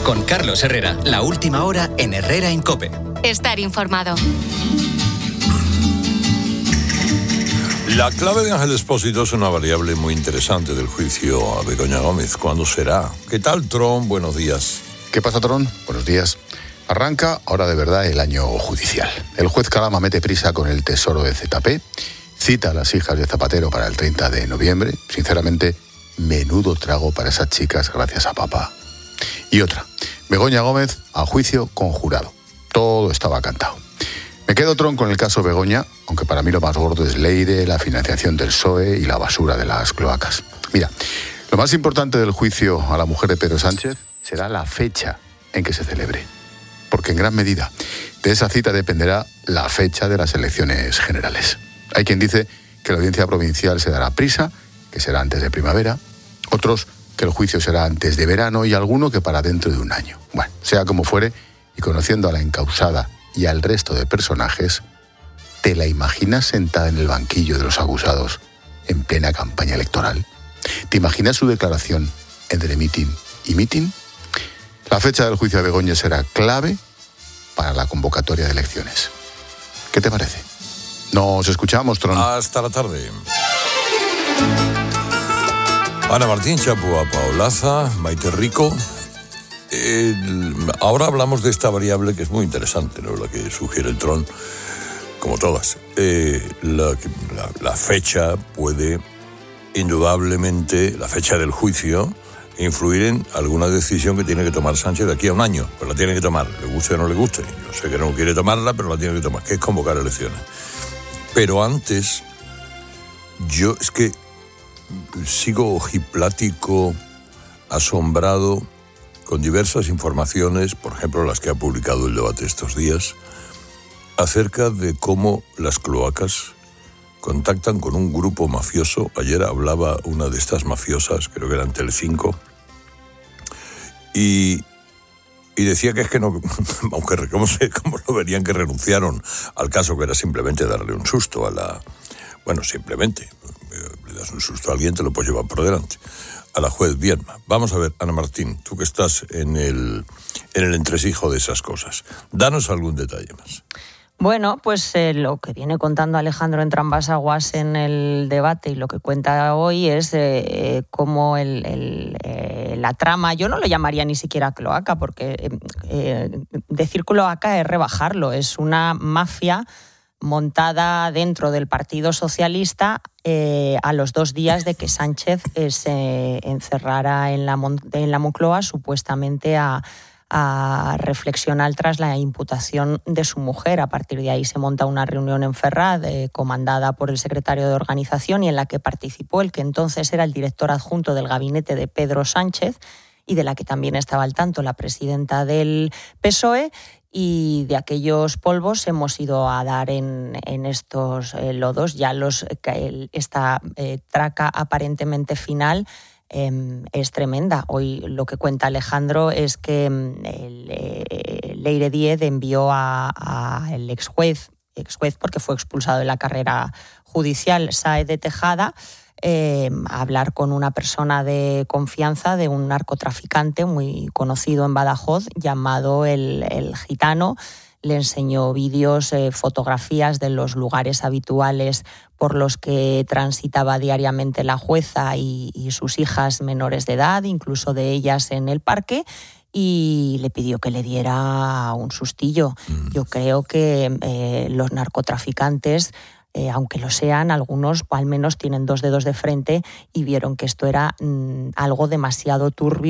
Con Carlos Herrera, la última hora en Herrera en COPE. Estar informado. La clave de Ángel Expósito es una variable muy interesante del juicio a Begoña Gómez. ¿Cuándo será? ¿Qué tal, Tron? Buenos días. ¿Qué pasa, Tron? Buenos días. Arranca ahora de verdad el año judicial. El juez Calama mete prisa con el tesoro de ZP, cita a las hijas de Zapatero para el 30 de noviembre. Sinceramente, menudo trago para esas chicas gracias a papá. Y otra, Begoña Gómez a juicio con jurado. Todo estaba cantado. Me quedo, Tron, con el caso Begoña, aunque para mí lo más gordo es Leire, la financiación del PSOE y la basura de las cloacas. Mira, lo más importante del juicio a la mujer de Pedro Sánchez será la fecha en que se celebre. Porque en gran medida de esa cita dependerá la fecha de las elecciones generales. Hay quien dice que la audiencia provincial se dará prisa, que será antes de primavera, otros que el juicio será antes de verano y alguno que para dentro de un año. Bueno, sea como fuere, y conociendo a la encausada y al resto de personajes, ¿te la imaginas sentada en el banquillo de los acusados en plena campaña electoral? ¿Te imaginas su declaración entre mitin y mitin? La fecha del juicio de Begoña será clave para la convocatoria de elecciones. ¿Qué te parece? Nos escuchamos, Tron. Hasta la tarde. Ana Martín, Chapua Paolaza, Maite Rico. Ahora hablamos de esta variable que es muy interesante, ¿no? La que sugiere el Tron, como todas. La fecha puede, indudablemente, la fecha del juicio, influir en alguna decisión que tiene que tomar Sánchez de aquí a un año. Pero la tiene que tomar, le guste o no le guste. Yo sé que no quiere tomarla, pero la tiene que tomar, que es convocar elecciones. Pero antes, yo es que sigo ojiplático, asombrado, con diversas informaciones, por ejemplo las que ha publicado el Debate estos días, acerca de cómo las cloacas contactan con un grupo mafioso. Ayer hablaba una de estas mafiosas, creo que era en Telecinco, y decía que es que no, aunque cómo lo verían, que renunciaron al caso, que era simplemente darle un susto a la... Bueno, simplemente, le das un susto a alguien, te lo puedes llevar por delante. A la juez Viedma. Vamos a ver, Ana Martín, tú que estás en el entresijo de esas cosas, danos algún detalle más. Bueno, pues lo que viene contando Alejandro Entrambas-Aguas en el debate y lo que cuenta hoy es cómo la trama, yo no lo llamaría ni siquiera cloaca, porque decir cloaca es rebajarlo, es una mafia montada dentro del Partido Socialista a los 2 días de que Sánchez se encerrara en la Moncloa, supuestamente a reflexionar tras la imputación de su mujer. A partir de ahí se monta una reunión en Ferraz, comandada por el secretario de organización, y en la que participó el que entonces era el director adjunto del gabinete de Pedro Sánchez, y de la que también estaba al tanto la presidenta del PSOE. Y de aquellos polvos hemos ido a dar en estos lodos. Ya esta traca aparentemente final es tremenda. Hoy lo que cuenta Alejandro es que Leire Díez envió al ex juez porque fue expulsado de la carrera judicial, Sáez de Tejada, a hablar con una persona de confianza de un narcotraficante muy conocido en Badajoz llamado el Gitano. Le enseñó vídeos, fotografías de los lugares habituales por los que transitaba diariamente la jueza y sus hijas menores de edad, incluso de ellas en el parque, y le pidió que le diera un sustillo. Yo creo que los narcotraficantes, aunque lo sean, algunos al menos tienen 2 dedos de frente y vieron que esto era algo demasiado turbio